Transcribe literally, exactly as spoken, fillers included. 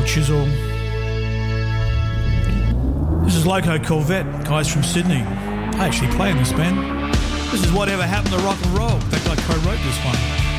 old Chisel. This is Loco Corvette, guys from Sydney. I actually play in this band. This is Whatever Happened to Rock and Roll. In fact, I co-wrote this one.